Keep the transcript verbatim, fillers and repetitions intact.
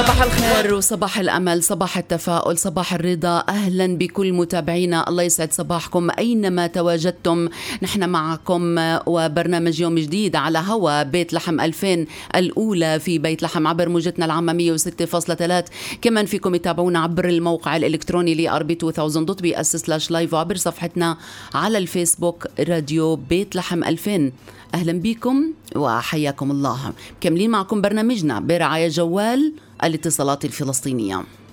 صباح الخير وصباح الأمل، صباح التفاؤل، صباح الرضا. أهلا بكل متابعينا، الله يسعد صباحكم أينما تواجدتم. نحن معكم وبرنامج يوم جديد على هوا بيت لحم ألفين الأولى في بيت لحم عبر موجتنا العامة مية وستة فاصلة ثلاثة. كمان فيكم يتابعونا عبر الموقع الإلكتروني ل آر بي ألفين دوت بي إس سلاش لايف وعبر صفحتنا على الفيسبوك راديو بيت لحم ألفين. أهلا بكم وحياكم الله. كملين معكم برنامجنا برعاية جوال الاتصالات الفلسطينية.